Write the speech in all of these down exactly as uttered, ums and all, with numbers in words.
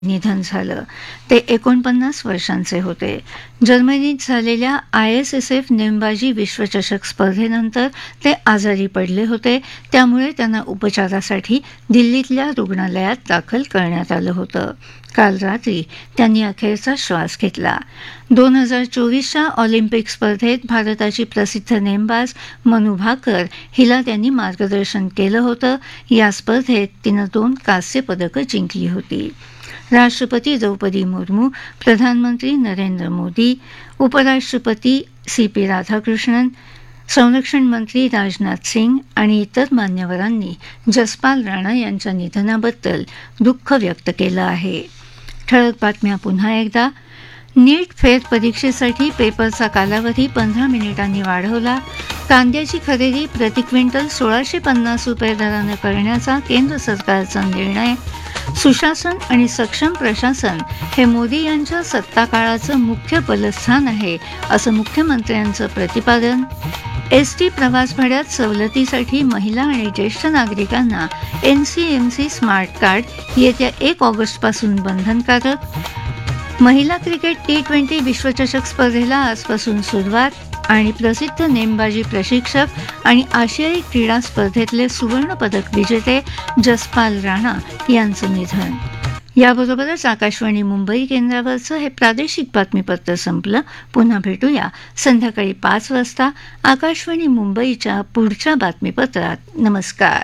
निधन झालं. ते एकोणपन्नास वर्षांचे होते. जर्मनीत झालेल्या आय एस एस एफ नेमबाजी विश्वचषक स्पर्धेनंतर ते आजारी पडले होते. त्यामुळे त्यांना उपचारासाठी दिल्लीतल्या रुग्णालयात दाखल करण्यात आलं होतं. काल रात्री त्यांनी अखेरचा श्वास घेतला. दोन हजार चोवीसच्या ऑलिम्पिक स्पर्धेत भारताची प्रसिद्ध नेमबाज मनू भाकर हिला त्यांनी मार्गदर्शन केलं होतं. या स्पर्धेत तिनं दोन कांस्य पदकं जिंकली होती. राष्ट्रपती द्रौपदी मुर्मू, प्रधानमंत्री नरेंद्र मोदी, उपराष्ट्रपती सी पी राधाकृष्णन, संरक्षण मंत्री राजनाथ सिंग आणि इतर मान्यवरांनी जसपाल राणा यांच्या निधनाबद्दल दुःख व्यक्त केलं आहे. ठळक बातम्या पुन्हा एकदा. नीट फेरपरीक्षेसाठी पेपरचा कालावधी पंधरा मिनिटांनी वाढवला. कांद्याची खरेदी प्रति क्विंटल सोळाशे पन्नास रुपये दरानं करण्याचा केंद्र सरकारचा निर्णय. सुशासन आणि सक्षम प्रशासन हे मोदी यांच्या सत्ताकाळाचं मुख्य बलस्थान आहे, असं मुख्यमंत्र्यांचं प्रतिपादन. एस टी प्रवास भाड्यात सवलतीसाठी महिला आणि ज्येष्ठ नागरिकांना N C M C smart card येत्या एक ऑगस्टपासून बंधनकारक. महिला क्रिकेट टी ट्वेंटी विश्वचषक स्पर्धेला आजपासून सुरुवात. आणि प्रसिद्ध नेमबाजी प्रशिक्षक आणि आशियाई क्रीडा स्पर्धेतले सुवर्णपदक विजेते जसपाल राणा यांचं निधन. याबरोबरच आकाशवाणी मुंबई केंद्रावरचं हे प्रादेशिक बातमीपत्र संपलं. पुन्हा भेटूया संध्याकाळी पाच वाजता आकाशवाणी मुंबईच्या पुढच्या बातमीपत्रात. नमस्कार.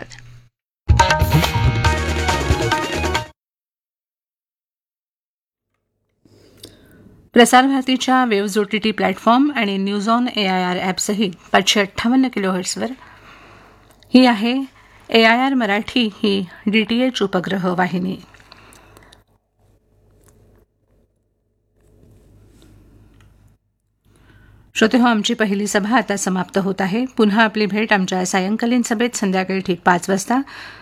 प्रसारभारतीच्या waves O T T platform आणि news on A I R ॲपसहित पाचशे अठ्ठावन्न किलो हर्ट्सवर ही आहे ए I R Marathi he D T H उपग्रह वाहिनी. श्रोते हो, आमची पहिली सभा आता समाप्त होत आहे. पुन्हा आपली भेट आमच्या सायंकालीन सभेत संध्याकाळी ठीक पाच वाजता